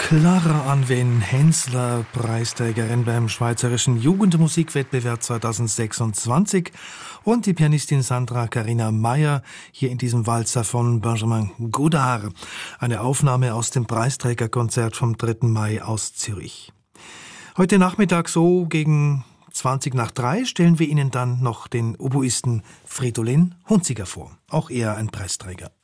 Clara Anwen Hensler, Preisträgerin beim Schweizerischen Jugendmusikwettbewerb 2026, und die Pianistin Sandra Carina Meyer hier in diesem Walzer von Benjamin Godard. Eine Aufnahme aus dem Preisträgerkonzert vom 3. Mai aus Zürich. Heute Nachmittag so gegen 2:20 stellen wir Ihnen dann noch den Oboisten Fridolin Hunziker vor. Auch er ein Preisträger.